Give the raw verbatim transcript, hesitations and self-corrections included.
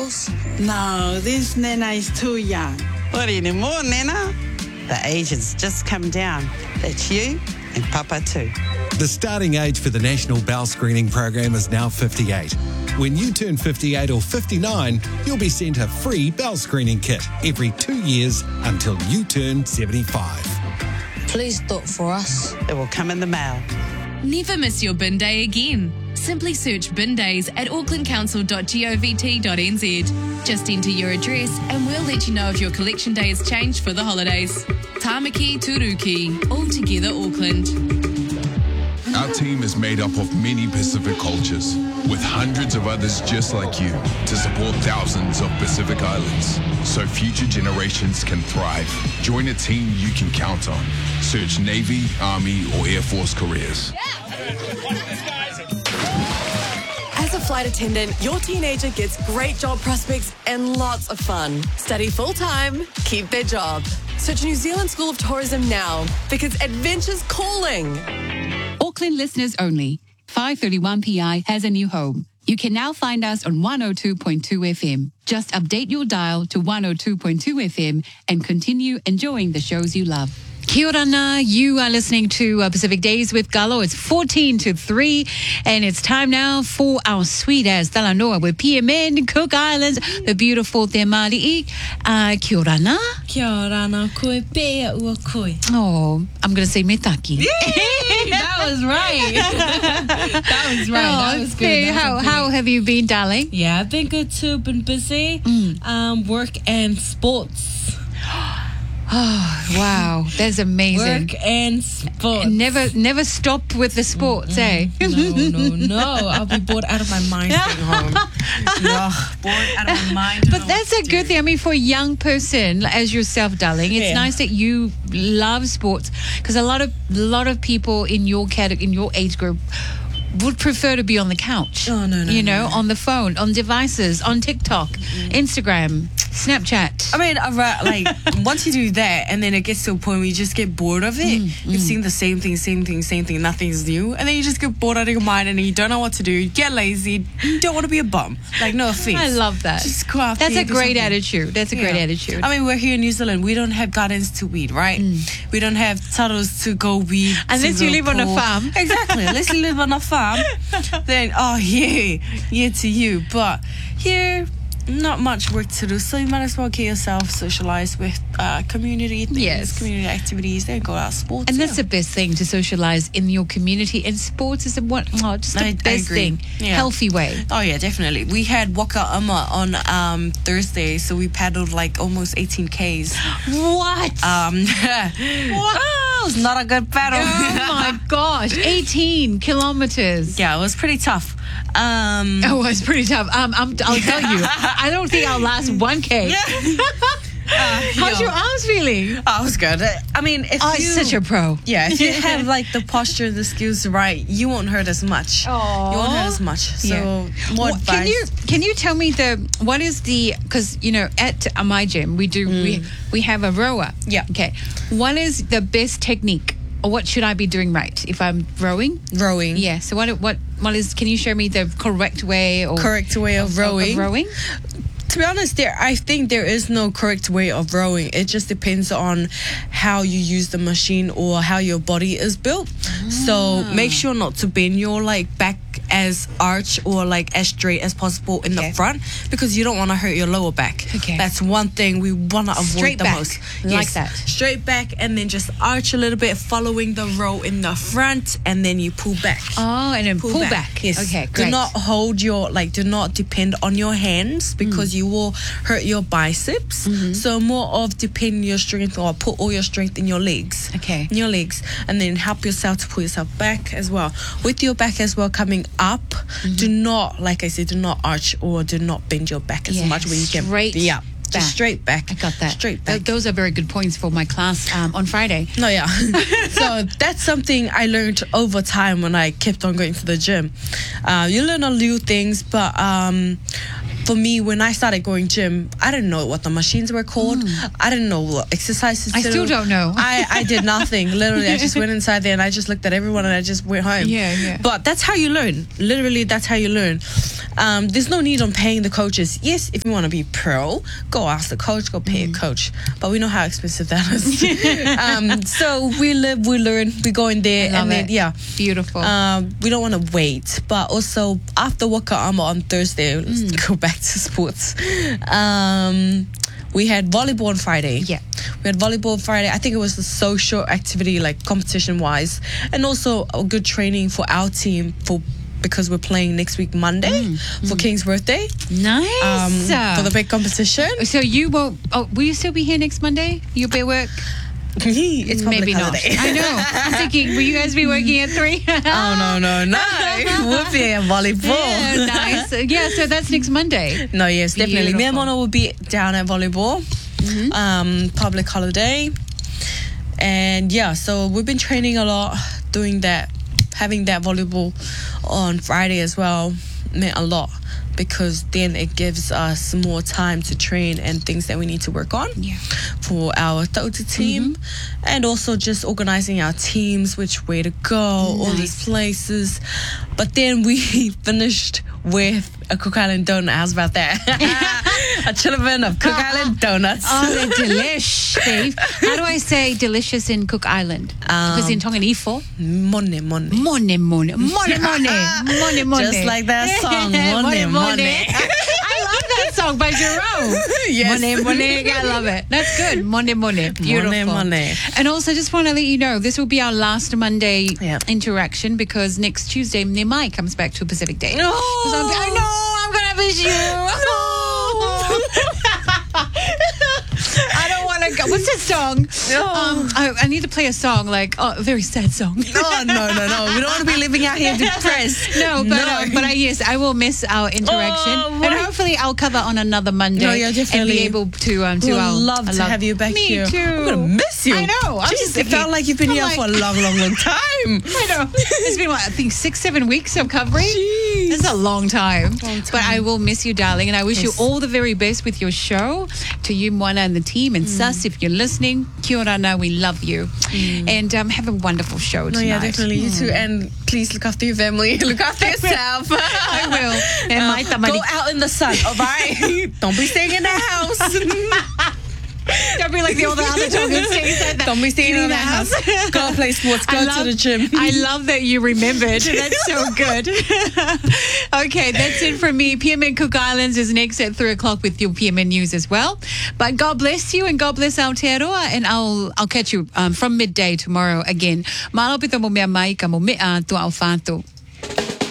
girls? No, this Nana is too young. What anymore, Nana? The age has just come down. That's you and Papa too. The starting age for the National Bowel Screening Program is now fifty-eight. When you turn fifty-eight or fifty-nine, you'll be sent a free bowel screening kit every two years until you turn seventy-five. Please do it for us. It will come in the mail. Never miss your bin day again. Simply search bin days at auckland council dot govt dot n z. Just enter your address and we'll let you know if your collection day has changed for the holidays. Tāmaki Turuki, all together Auckland. Our team is made up of many Pacific cultures, with hundreds of others just like you to support thousands of Pacific Islands, so future generations can thrive. Join a team you can count on. Search Navy, Army, or Air Force careers. As a flight attendant, your teenager gets great job prospects and lots of fun. Study full-time, keep their job. Search New Zealand School of Tourism now, because adventure's calling. Auckland listeners only. five thirty-one P I has a new home. You can now find us on one oh two point two F M. Just update your dial to one oh two point two F M and continue enjoying the shows you love. Kia ora na, you are listening to uh, Pacific Days with Galo. It's fourteen to three, and it's time now for our sweet as Talanoa with P M N, Cook Islands, the beautiful Te Māli'i. Uh, kia ora na. Kia ora na koe, pēa ua koe. Oh, I'm going to say me taki. That was right. That was right. Oh, that was good. That how, was how have you been, darling? Yeah, I've been good too. Been busy. Mm. Um, work and sports. Oh, wow. That's amazing. Work and sports. Never never stop with the sports, mm-hmm. eh? No, no, no. I'll be bored out of my mind staying home. Ugh, bored out of my mind. But that's a good thing. I mean, for a young person as yourself, darling, it's Yeah. nice that you love sports, because a lot of a lot of people in your category, in your age group, would prefer to be on the couch. Oh, no, no, You no, know, no. on the phone, on devices, on TikTok, Instagram, Snapchat. I mean, uh, like, once you do that, and then it gets to a point where you just get bored of it. Mm, You've seen the same thing, same thing, same thing, nothing's new. And then you just get bored out of your mind and you don't know what to do. You get lazy. You don't want to be a bum. Like, no offense. I love that. Just go out That's there, a do great something. attitude. That's a great Yeah. attitude. I mean, we're here in New Zealand. We don't have gardens to weed, right? We don't have turtles to go weed. Unless to you the live on a pool. farm. Exactly. Unless you live on a farm, then, oh, yeah, yeah to you. But here, not much work to do, so you might as well get yourself socialized with uh, community things, Yes. community activities, then go out sports. And yeah. that's the best thing, to socialize in your community. And sports is a, what, oh, just the I- I best agree. thing. Yeah. Healthy way. Oh yeah, definitely. We had Waka Ama on um, Thursday, so we paddled like almost eighteen Ks. What? Um, oh, it was not a good paddle. Oh my gosh, eighteen kilometers. Yeah, it was pretty tough. Um, Oh, it's pretty tough. Um, I'm, I'll tell you, I don't think I'll last one K. How's your arms feeling? Oh, it was good. I mean, if Oh, you... such a pro. Yeah, if you have like the posture, the skills right, you won't hurt as much. Aw. You won't hurt as much. So, Yeah. more What- advice. Can you can you tell me the what is the, because you know at uh, my gym we do we we have a rower. Yeah. Okay. What is the best technique, or what should I be doing right if I'm rowing? Rowing. Yeah. So what what what is? Can you show me the correct way or Correct way of, of rowing. rowing? To be honest, there I think there is no correct way of rowing. It just depends on how you use the machine or how your body is built. So make sure not to bend your like back as arch or like as straight as possible in Okay. the front, because you don't want to hurt your lower back. Okay. That's one thing we want to avoid Straight the back. most. Like that. Straight back, and then just arch a little bit, following the row in the front, and then you pull back. Oh, and then pull, back. Yes. Okay. Do Great. not hold your like. Do not depend on your hands, because you will hurt your biceps. So more of depend your strength, or put all your strength in your legs. Okay. In your legs, and then help yourself to pull yourself back as well. With your back as well coming up, do not, like I said, do not arch or do not bend your back as Yeah, much when you can. straight Yeah. back. Just straight back. I got that. Straight Th- back. those are very good points for my class um, on Friday. No, yeah. So that's something I learned over time when I kept on going to the gym. Uh, you learn a few things, but um, for me, when I started going gym, I didn't know what the machines were called. Mm. I didn't know what exercises I to still do. don't know. I, I did nothing. Literally, I just went inside there and I just looked at everyone and I just went home. Yeah, yeah. But that's how you learn. Literally, that's how you learn. Um, there's no need on paying the coaches. Yes, if you want to be pro, go ask the coach, go pay mm. a coach. But we know how expensive that is. um, so we live, we learn, we go in there. I love and then, it. yeah. Beautiful. Um, we don't want to wait. But also, after Waka Ama on Thursday, let's mm. go back to sports. Um, we had volleyball on Friday. Yeah. We had volleyball Friday. I think it was a social activity, like competition-wise. And also a good training for our team for because we're playing next week Monday mm. for mm. King's birthday. Nice. Um, for the big competition. So you won't, oh, will you still be here next Monday? You'll be at work? It's maybe holiday. not. I know. I'm thinking, will you guys be working at three? oh, no, no, no. We'll be at volleyball. Yeah, nice. Yeah, so that's next Monday. No, yes, definitely. Beautiful. Me and Mono will be down at volleyball. Mm-hmm. Um, public holiday. And yeah, so we've been training a lot, doing that. Having that volleyball on Friday as well meant a lot because then it gives us more time to train and things that we need to work on yeah. for our Tauta team mm-hmm. and also just organizing our teams, which way to go, nice. All these places. But then we finished with a Cook Island donut. How's about that? A chillabin of Cook Island donuts. Oh, they're delish, Steve. How do I say delicious in Cook Island? Um, because in Tongan ifo, mone mone. Mone mone. Mone mone. Mone mone. Just like that song, mone mone. I love that song by Jerome. Yes. Mone mone. I love it. That's good. Mone mone. Beautiful. Mone mone. And also, just want to let you know, this will be our last Monday yeah. interaction because next Tuesday, Nemai comes back to Pacific Day. No. I know. I'm going to miss you. No. I don't want to go. What's this song? No. Um, I, I need to play a song, like oh, a very sad song. No, no, no, no. We don't want to be living out here depressed. No, but no. Uh, but I, yes, I will miss our interaction, oh, and hopefully I'll cover on another Monday. No, yeah, definitely. And be able to um to we'll our, love to love, have you back me here. too. I'm gonna miss you. I know. I'm Jeez, just it felt like you've been I'm here like, for a long, long, long time. I know. It's been what I think six, seven weeks of covering. Jeez. It's a long time. long time. But I will miss you, darling, and I wish yes. you all the very best with your show. To you, Moana, and the team, and mm. Sus, if you're listening, kia ora na, we love you, mm. and um, have a wonderful show tonight. No, yeah, definitely. You mm. too, and please look after your family. Look after yourself. I will. And uh, my go out in the sun, all right? Don't be staying in the house. Don't be like the all the other Tongans said that. Don't be staying in the house. Go play sports. Go love, to the gym. I love that you remembered. That's so good. Okay, that's it from me. P M N Cook Islands is next at three o'clock with your P M N news as well. But God bless you and God bless Aotearoa, and I'll I'll catch you um, from midday tomorrow again. Malo pito mo mea mai ka mo mea tu au whātou.